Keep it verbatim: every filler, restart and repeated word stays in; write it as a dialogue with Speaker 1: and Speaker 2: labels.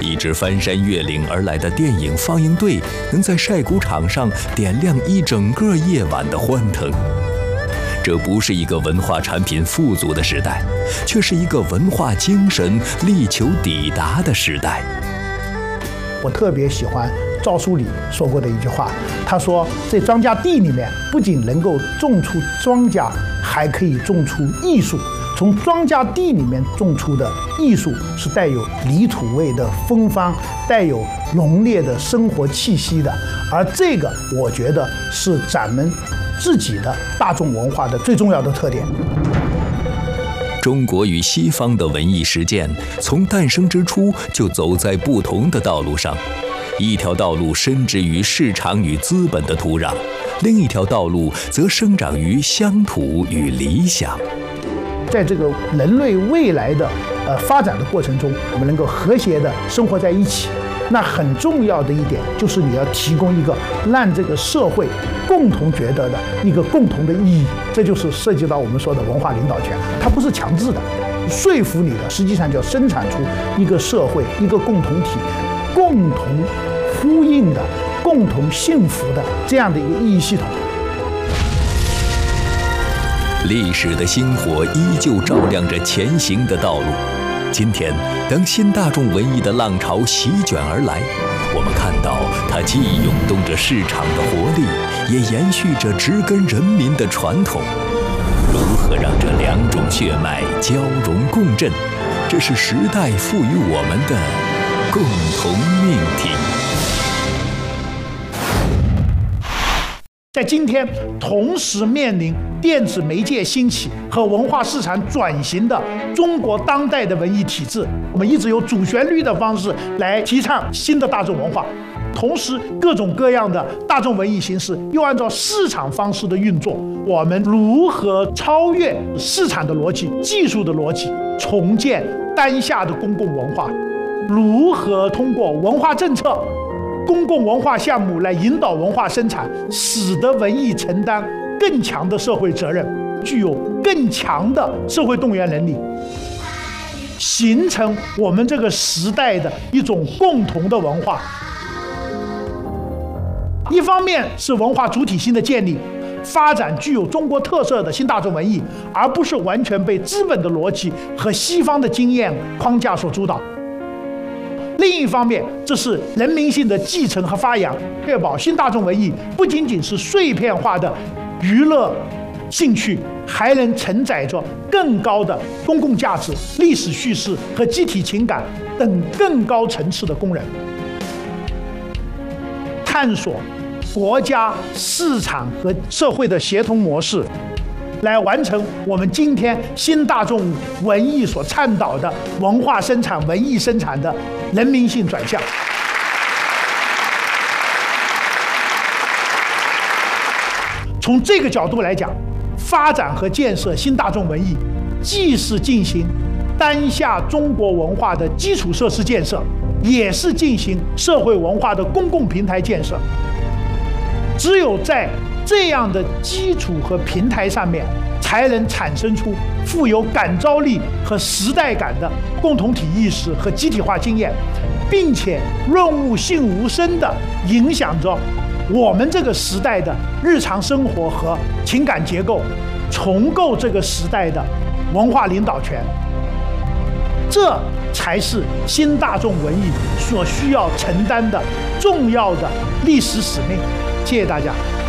Speaker 1: 一支翻山越岭而来的电影放映队能在晒谷场上点亮一整个夜晚的欢腾。这不是一个文化产品富足的时代，却是一个文化精神力求抵达的时代。
Speaker 2: 我特别喜欢赵书礼说过的一句话，他说在庄稼地里面不仅能够种出庄稼，还可以种出艺术。从庄稼地里面种出的艺术是带有泥土味的芬芳，带有浓烈的生活气息的，而这个我觉得是咱们自己的大众文化的最重要的特点。
Speaker 1: 中国与西方的文艺实践从诞生之初就走在不同的道路上，一条道路深植于市场与资本的土壤，另一条道路则生长于乡土与理想。
Speaker 2: 在这个人类未来的呃发展的过程中，我们能够和谐的生活在一起。那很重要的一点就是你要提供一个让这个社会共同觉得的一个共同的意义，这就是涉及到我们说的文化领导权，它不是强制的，说服你的，实际上就要生产出一个社会、一个共同体，共同呼应的、共同幸福的这样的一个意义系统。
Speaker 1: 历史的星火依旧照亮着前行的道路。今天，当新大众文艺的浪潮席卷而来，我们看到它既涌动着市场的活力，也延续着植根人民的传统。如何让这两种血脉交融共振，这是时代赋予我们的共同命题。
Speaker 2: 在今天同时面临电子媒介兴起和文化市场转型的中国当代的文艺体制，我们一直有主旋律的方式来提倡新的大众文化，同时各种各样的大众文艺形式又按照市场方式的运作，我们如何超越市场的逻辑、技术的逻辑，重建当下的公共文化？如何通过文化政策、公共文化项目来引导文化生产，使得文艺承担更强的社会责任，具有更强的社会动员能力，形成我们这个时代的一种共同的文化。一方面是文化主体性的建立，发展具有中国特色的新大众文艺，而不是完全被资本的逻辑和西方的经验框架所主导。另一方面，这是人民性的继承和发扬，确保新大众文艺不仅仅是碎片化的娱乐兴趣，还能承载着更高的公共价值、历史叙事和集体情感等更高层次的功能。探索国家、市场和社会的协同模式，来完成我们今天新大众文艺所倡导的文化生产、文艺生产的人民性转向。从这个角度来讲，发展和建设新大众文艺，既是进行当下中国文化的基础设施建设，也是进行社会文化的公共平台建设。只有在这样的基础和平台上面，才能产生出富有感召力和时代感的共同体意识和集体化经验，并且润物细无声地影响着我们这个时代的日常生活和情感结构，重构这个时代的文化领导权。这才是新大众文艺所需要承担的重要的历史使命。谢谢大家。